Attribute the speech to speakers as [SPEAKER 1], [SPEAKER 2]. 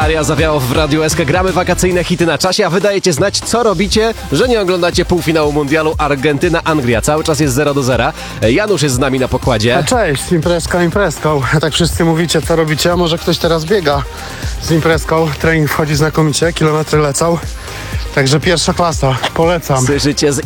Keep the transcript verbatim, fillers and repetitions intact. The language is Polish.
[SPEAKER 1] Aria Zawiało w Radiu S K. Gramy wakacyjne hity na czasie, a wy dajecie znać, co robicie, że nie oglądacie półfinału mundialu Argentyna-Anglia. Cały czas jest zero do zera. Janusz jest z nami na pokładzie.
[SPEAKER 2] A cześć, imprezka imprezką. Tak wszyscy mówicie, co robicie, a może ktoś teraz biega z imprezką. Trening wchodzi znakomicie, kilometry lecą. Także pierwsza klasa, polecam.
[SPEAKER 1] Słyszycie z